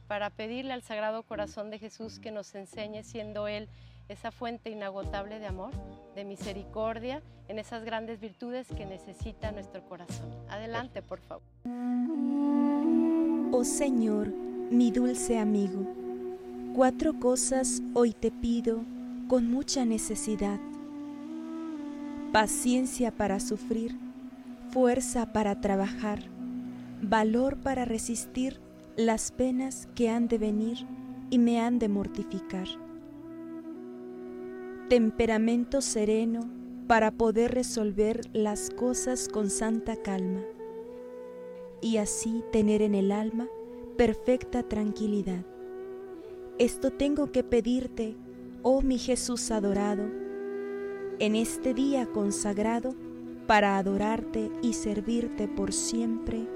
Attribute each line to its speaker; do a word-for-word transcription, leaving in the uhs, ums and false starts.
Speaker 1: para pedirle al Sagrado Corazón de Jesús que nos enseñe, siendo Él esa fuente inagotable de amor, de misericordia, en esas grandes virtudes que necesita nuestro corazón. Adelante, por favor.
Speaker 2: Oh Señor, mi dulce amigo, cuatro cosas hoy te pido con mucha necesidad: paciencia para sufrir, fuerza para trabajar, valor para resistir las penas que han de venir y me han de mortificar, temperamento sereno para poder resolver las cosas con santa calma y así tener en el alma perfecta tranquilidad. Esto tengo que pedirte, oh mi Jesús adorado, en este día consagrado para adorarte y servirte por siempre.